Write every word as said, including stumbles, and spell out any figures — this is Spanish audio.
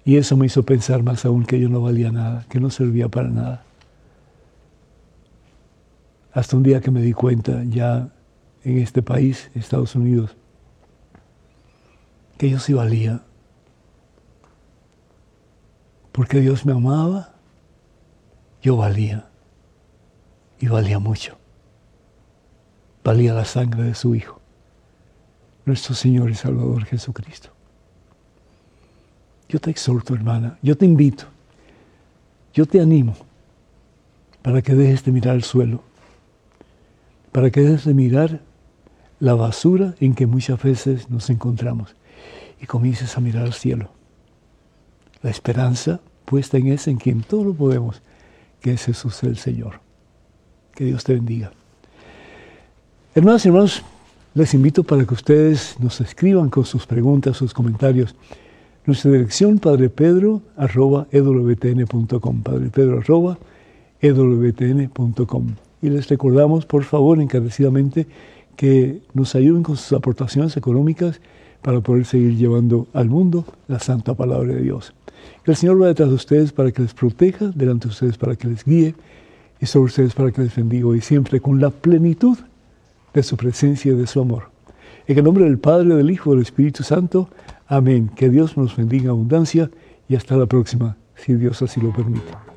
Y eso me hizo pensar más aún que yo no valía nada, que no servía para nada. Hasta un día que me di cuenta, ya en este país, Estados Unidos, que yo sí valía. Porque Dios me amaba, yo valía. Y valía mucho. Valía la sangre de su Hijo, nuestro Señor y Salvador Jesucristo. Yo te exhorto, hermana, yo te invito, yo te animo para que dejes de mirar al suelo, para que dejes de mirar la basura en que muchas veces nos encontramos y comiences a mirar al cielo. La esperanza puesta en ese en quien todo lo podemos, que es Jesús el Señor. Que Dios te bendiga. Hermanas y hermanos, les invito para que ustedes nos escriban con sus preguntas, sus comentarios. Nuestra dirección, padrepedro arroba e w t n punto com, padrepedro arroba e w t n punto com. Y les recordamos, por favor, encarecidamente, que nos ayuden con sus aportaciones económicas para poder seguir llevando al mundo la santa palabra de Dios. Que el Señor va detrás de ustedes para que les proteja, delante de ustedes para que les guíe, y sobre ustedes para que les bendiga hoy siempre con la plenitud de su presencia y de su amor. En el nombre del Padre, del Hijo y del Espíritu Santo. Amén. Que Dios nos bendiga en abundancia y hasta la próxima, si Dios así lo permite.